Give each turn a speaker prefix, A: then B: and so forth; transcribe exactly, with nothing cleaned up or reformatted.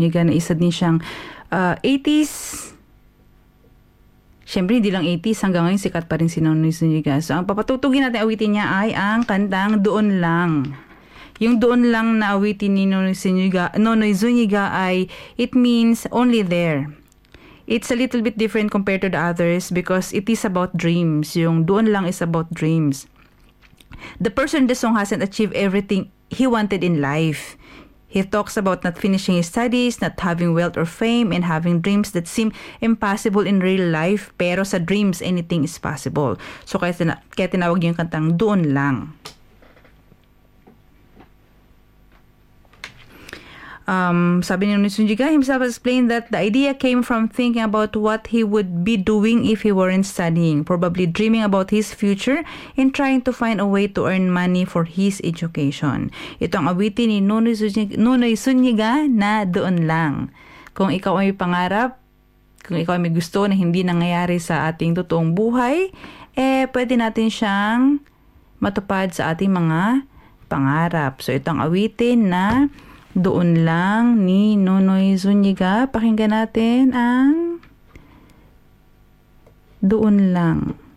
A: Zuniga na isa din siyang uh, eighties. Siyempre, hindi lang eighties. Hanggang ngayon, sikat pa rin si Nonoy Zuniga. So, ang papatutugin natin awitin niya ay ang kantang Doon Lang. Yung Doon Lang na awitin ni Nonoy Zuniga, Nonoy Zuniga ay, it means only there. It's a little bit different compared to the others because it is about dreams. Yung Doon Lang is about dreams. The person in the song hasn't achieved everything he wanted in life. He talks about not finishing his studies, not having wealth or fame, and having dreams that seem impossible in real life. Pero sa dreams, anything is possible. So, kaya, tina- kaya tinawag yung kantang Doon Lang. Um, sabi ni Nonoy Zuniga himself explained that the idea came from thinking about what he would be doing if he weren't studying, probably dreaming about his future and trying to find a way to earn money for his education. Ito ang awitin ni Nonoy Zuniga, Nonoy Zuniga na Doon Lang. Kung ikaw ay may pangarap, kung ikaw ay may gusto na hindi nangyayari sa ating totoong buhay, eh pwede natin siyang matupad sa ating mga pangarap. So ito ang awitin na Doon Lang ni Nonoy Zuniga. Pakinggan natin ang Doon Lang.